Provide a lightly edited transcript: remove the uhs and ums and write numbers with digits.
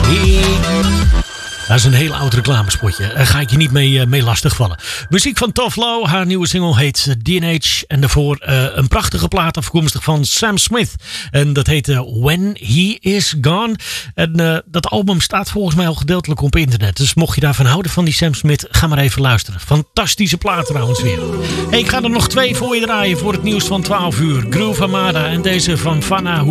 Dat is een heel oud reclamespotje. Daar ga ik je niet mee lastigvallen. Muziek van Tove Lo. Haar nieuwe single heet D&H. En daarvoor een prachtige plaat afkomstig van Sam Smith. En dat heet When He Is Gone. En dat album staat volgens mij al gedeeltelijk op internet. Dus mocht je daarvan houden van die Sam Smith, ga maar even luisteren. Fantastische plaat trouwens weer. Hey, ik ga er nog 2 voor je draaien voor het nieuws van 12 uur. Groove Armada en deze van Vanna